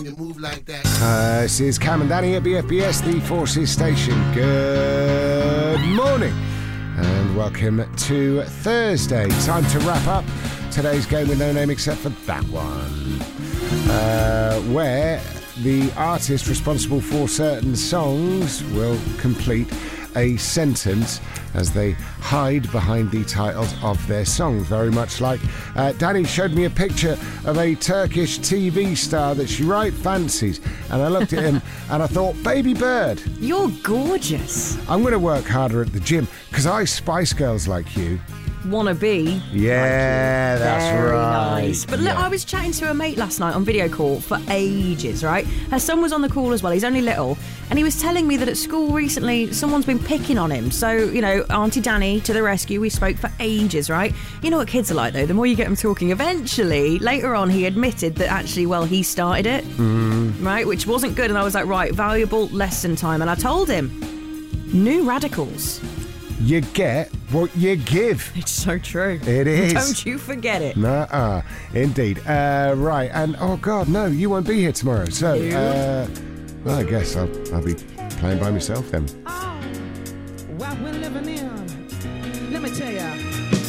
move like that. This is Cam and Danny at BFBS, the Forces Station. Good morning and welcome to Thursday. Time to wrap up today's game with no name except for that one, where the artist responsible for certain songs will complete a sentence as they hide behind the titles of their songs. Very much like Danny showed me a picture of a Turkish TV star that she right fancies, and I looked at him and I thought, baby bird, you're gorgeous. I'm going to work harder at the gym because I Spice Girls like you. Wanna be? Yeah, that's Very right. nice. But look, I was chatting to a mate last night on video call for ages, right? Her son was on the call as well. He's only little. And he was telling me that at school recently, someone's been picking on him. So, you know, Auntie Danny to the rescue. We spoke for ages, right? You know what kids are like, though? The more you get them talking, eventually, later on, he admitted that actually, well, he started it, right? Which wasn't good. And I was like, right, valuable lesson time. And I told him, new radicals. You get what you give. It's so true. It is. Don't you forget it. Nuh-uh. Indeed. Right. And, oh, God, no, you won't be here tomorrow. So, well, I guess I'll be playing by myself then. Oh, what we're living in. Let me tell ya.